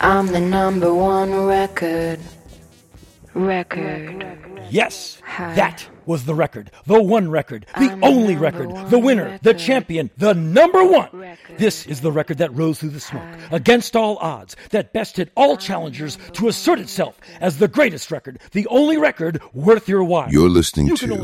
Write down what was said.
I'm the number one record. Yes, that was the record. The one record. The only record. The winner. The champion. The number one. This is the record that rose through the smoke, against all odds, that bested all challengers to assert itself as the greatest record. The only record worth your while. You're listening to